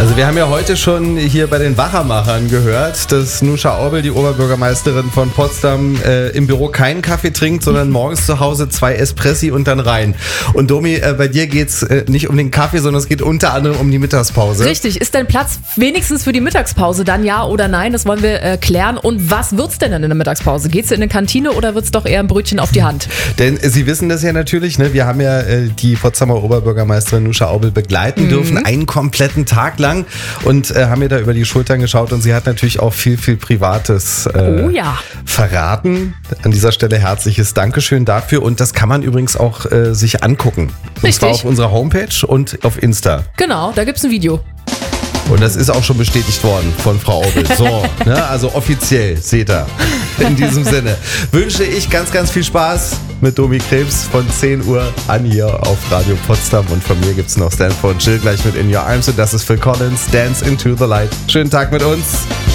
Also wir haben ja heute schon hier bei den Wachermachern gehört, dass Nusha Aubel, die Oberbürgermeisterin von Potsdam, im Büro keinen Kaffee trinkt, sondern morgens zu Hause 2 Espressi und dann rein. Und Domi, bei dir geht's nicht um den Kaffee, sondern es geht unter anderem um die Mittagspause. Richtig. Ist dein Platz wenigstens für die Mittagspause dann ja oder nein? Das wollen wir klären. Und was wird's denn dann in der Mittagspause? Geht's in eine Kantine oder wird's doch eher ein Brötchen auf die Hand? Denn Sie wissen das ja natürlich, ne? Wir haben ja die Potsdamer Oberbürgermeisterin Nusha Aubel begleiten dürfen, einen kompletten Tag lang und haben ihr da über die Schultern geschaut und sie hat natürlich auch viel Privates verraten. An dieser Stelle herzliches Dankeschön dafür und das kann man übrigens auch sich angucken. Und Richtig. zwar auf unserer Homepage und auf Insta. Genau, da gibt's ein Video. Und das ist auch schon bestätigt worden von Frau Aubel. So, ne? Also offiziell, seht ihr. In diesem Sinne wünsche ich ganz viel Spaß mit Domi Krebs von 10 Uhr an hier auf Radio Potsdam. Und von mir gibt's noch Stanford Chill gleich mit In Your Arms. Und das ist Phil Collins, Dance into the Light. Schönen Tag mit uns.